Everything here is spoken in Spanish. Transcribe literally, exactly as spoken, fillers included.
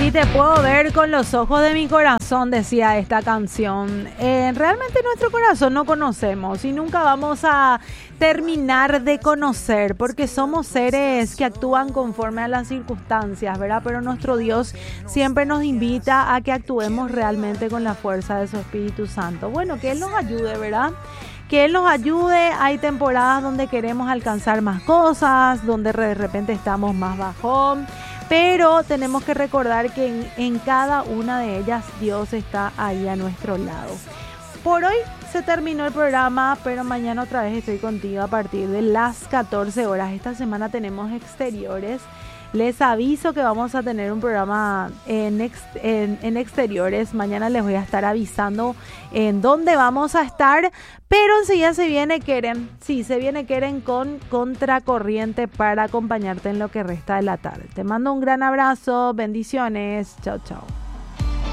Si te puedo ver con los ojos de mi corazón, decía esta canción. Eh, realmente nuestro corazón no conocemos y nunca vamos a terminar de conocer porque somos seres que actúan conforme a las circunstancias, ¿verdad? Pero nuestro Dios siempre nos invita a que actuemos realmente con la fuerza de su Espíritu Santo. Bueno, que Él nos ayude, ¿verdad? Que Él nos ayude. Hay temporadas donde queremos alcanzar más cosas, donde de repente estamos más bajón, pero tenemos que recordar que en, en cada una de ellas Dios está ahí a nuestro lado. Por hoy se terminó el programa, pero mañana otra vez estoy contigo a partir de las catorce horas. Esta semana tenemos exteriores. Les aviso que vamos a tener un programa en, ex, en, en exteriores. Mañana les voy a estar avisando en dónde vamos a estar. Pero enseguida se viene Keren. Sí, se viene Keren con Contracorriente para acompañarte en lo que resta de la tarde. Te mando un gran abrazo. Bendiciones. Chao, chao.